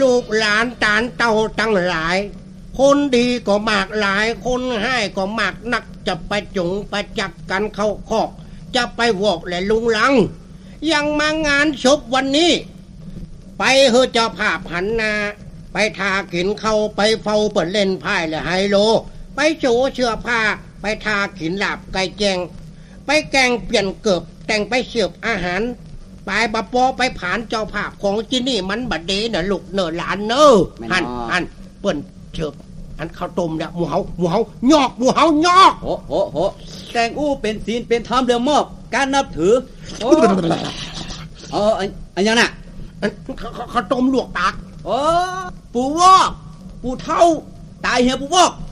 ลูกหลานตานเต่าตั้งหลายคนดีก็มากหลายคนให้ก็มากนักจะไปจุงไปจับกันเข้าคอกจะไปวอกและลุงลังยังมางานศพวันนี้ไปเฮอเจ้าภาพหันนาไปทาขินเข้าไปเฝ้าเปิดเล่นไพ่และไฮโลไปโชว์เสื้อผ้าไปทาขินหลับไก่แจงไปแกงเปลี่ยนเกือบแต่งไปเสิร์ฟอาหารไปบะปอไปผ่านเจ้าภาพของที่นี่มันบัดเดน่ะลูกเนอหลานเนอหันเปิ้นเสิร์ฟอันข้าวต้มเนี่ยหมูเฮายอกหมูเฮายอกโหแต่งอู้เป็นศีลเป็นธรรมเรื่องมอบการนับถืออันยังน่ะข้าวต้มลวกปากปู่วอกปู่เท่าตายเหี่ยปู่วอก